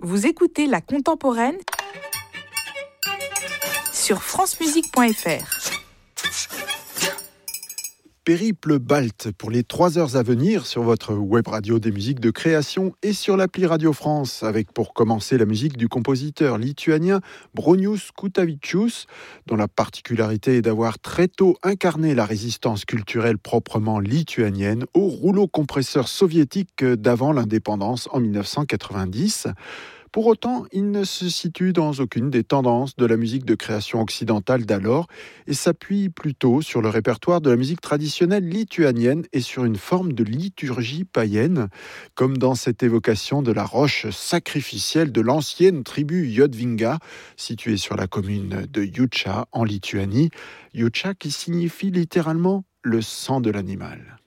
Vous écoutez La Contemporaine sur francemusique.fr. Périple Balt pour les 3 heures à venir sur votre web radio des musiques de création et sur l'appli Radio France, avec pour commencer la musique du compositeur lituanien Bronius Kutavičius, dont la particularité est d'avoir très tôt incarné la résistance culturelle proprement lituanienne au rouleau compresseur soviétique d'avant l'indépendance en 1990. Pour autant, il ne se situe dans aucune des tendances de la musique de création occidentale d'alors et s'appuie plutôt sur le répertoire de la musique traditionnelle lituanienne et sur une forme de liturgie païenne, comme dans cette évocation de la roche sacrificielle de l'ancienne tribu Jotvinga, située sur la commune de Jūča en Lituanie. Jūča qui signifie littéralement le sang de l'animal.